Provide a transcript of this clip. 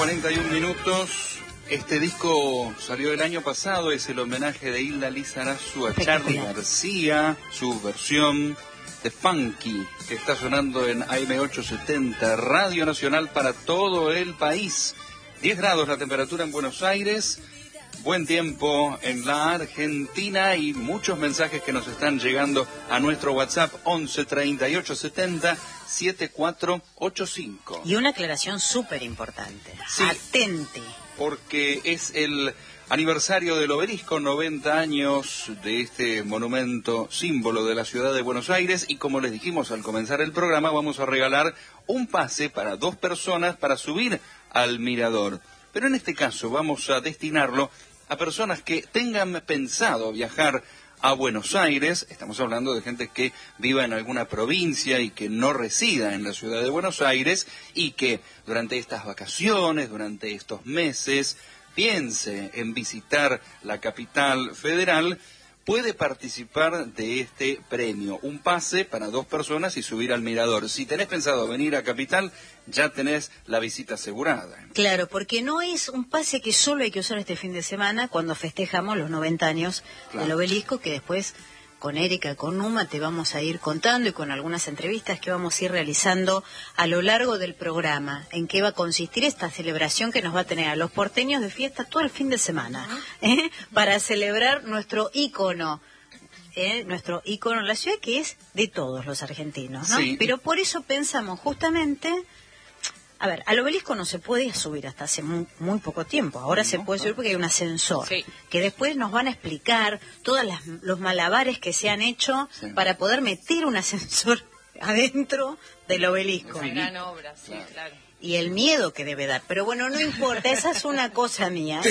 8:41. Este disco salió el año pasado, es el homenaje de Hilda Lizarazu a Charly García, su versión de Funky, que está sonando en AM870, Radio Nacional para todo el país. 10 grados la temperatura en Buenos Aires, buen tiempo en la Argentina y muchos mensajes que nos están llegando a nuestro WhatsApp 11 38 70 7485. Y una aclaración súper importante. Sí, atente. Porque es el aniversario del Obelisco, 90 años de este monumento símbolo de la ciudad de Buenos Aires, y como les dijimos al comenzar el programa, vamos a regalar un pase para 2 personas para subir al mirador. Pero en este caso vamos a destinarlo a personas que tengan pensado viajar a Buenos Aires. Estamos hablando de gente que viva en alguna provincia y que no resida en la ciudad de Buenos Aires y que durante estas vacaciones, durante estos meses, piense en visitar la capital federal. Puede participar de este premio, un pase para 2 personas y subir al mirador. Si tenés pensado venir a Capital, ya tenés la visita asegurada. Claro, porque no es un pase que solo hay que usar este fin de semana cuando festejamos los 90 años del Obelisco, que después con Erika, con Numa, te vamos a ir contando y con algunas entrevistas que vamos a ir realizando a lo largo del programa, en qué va a consistir esta celebración que nos va a tener a los porteños de fiesta todo el fin de semana, para celebrar nuestro ícono en la ciudad, que es de todos los argentinos, ¿no? Sí. Pero por eso pensamos justamente... A ver, al Obelisco no se puede subir hasta hace muy poco tiempo. Ahora se puede subir porque hay un ascensor. Sí. Que después nos van a explicar todos los malabares que se han hecho para poder meter un ascensor adentro del Obelisco. Una gran obra, sí, claro. Y el miedo que debe dar. Pero bueno, no importa, esa es una cosa mía.